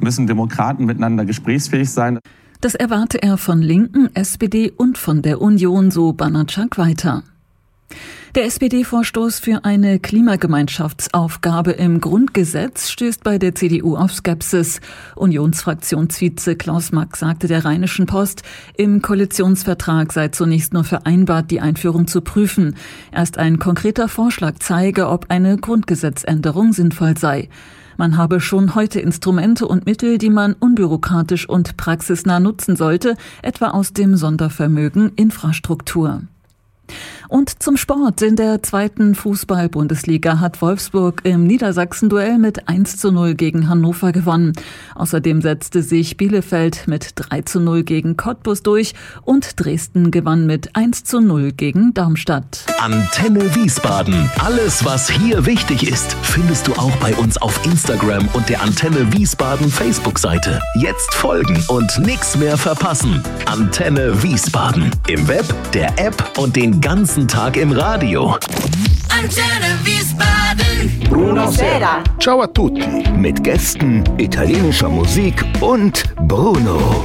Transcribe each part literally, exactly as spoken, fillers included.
müssen Demokraten miteinander gesprächsfähig sein. Das erwarte er von Linken, S P D und von der Union, so Banatschak weiter. Der S P D-Vorstoß für eine Klimagemeinschaftsaufgabe im Grundgesetz stößt bei der C D U auf Skepsis. Unionsfraktionsvize Klaus Mack sagte der Rheinischen Post, im Koalitionsvertrag sei zunächst nur vereinbart, die Einführung zu prüfen. Erst ein konkreter Vorschlag zeige, ob eine Grundgesetzänderung sinnvoll sei. Man habe schon heute Instrumente und Mittel, die man unbürokratisch und praxisnah nutzen sollte, etwa aus dem Sondervermögen Infrastruktur. Und zum Sport. In der zweiten Fußball-Bundesliga hat Wolfsburg im Niedersachsen-Duell mit eins zu null gegen Hannover gewonnen. Außerdem setzte sich Bielefeld mit drei zu null gegen Cottbus durch und Dresden gewann mit eins zu null gegen Darmstadt. Antenne Wiesbaden. Alles, was hier wichtig ist, findest du auch bei uns auf Instagram und der Antenne Wiesbaden Facebook-Seite. Jetzt folgen und nichts mehr verpassen. Antenne Wiesbaden. Im Web, der App und den ganzen Tag im Radio. Antenne Wiesbaden. Buonasera. Ciao a tutti. Mit Gästen, italienischer Musik und Bruno.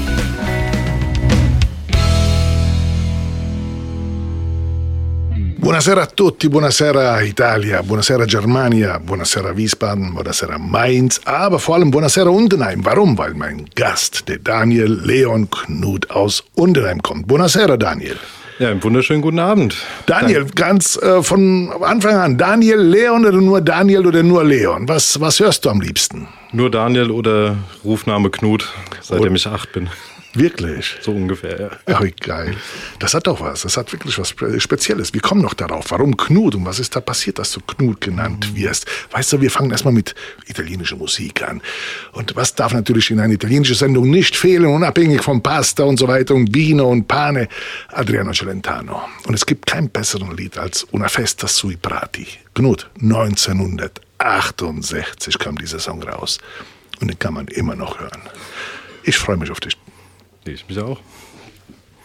Buonasera a tutti, buonasera Italia, buonasera Germania, buonasera Wiesbaden, buonasera Mainz, aber vor allem buonasera Undenheim. Warum? Weil mein Gast, der Daniel Leon Knut aus Undenheim kommt. Buonasera Daniel. Ja, einen wunderschönen guten Abend. Daniel, Danke. ganz äh, von Anfang an, Daniel Leon oder nur Daniel oder nur Leon? Was, was hörst du am liebsten? Nur Daniel oder Rufname Knut, seitdem ich acht bin. Wirklich? So ungefähr, ja. Ja, wie geil. Das hat doch was. Das hat wirklich was Spezielles. Wir kommen noch darauf. Warum Knut und was ist da passiert, dass du Knut genannt wirst? Weißt du, wir fangen erstmal mit italienischer Musik an. Und was darf natürlich in einer italienischen Sendung nicht fehlen, unabhängig von Pasta und so weiter und Vino und Pane? Adriano Celentano. Und es gibt kein besseren Lied als Una festa sui prati. Knut, neunzehnhundertachtundsechzig kam dieser Song raus. Und den kann man immer noch hören. Ich freue mich auf dich. Ich mich auch.